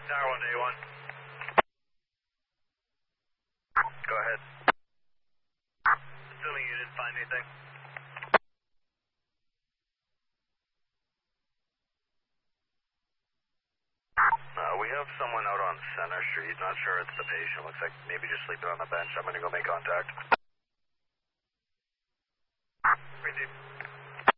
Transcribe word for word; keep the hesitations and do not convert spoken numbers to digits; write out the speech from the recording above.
Tower one to A one. Go ahead. Assuming you didn't find anything. Uh, we have someone out on Center Street. Not sure it's the patient. Looks like maybe just sleeping on the bench. I'm going to go make contact. Receive.